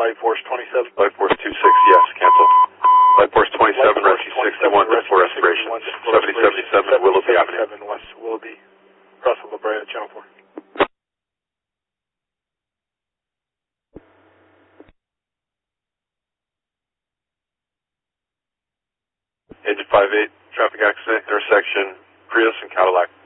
Light Force 27. Light Force 26, yes, cancel. Light Force 27, Rescue 61, for restoration. 7077 Willoughby Avenue. 77 West Willoughby, Russell La Brea, Channel 4. Agent 58, traffic accident, intersection, Prius and Cadillac.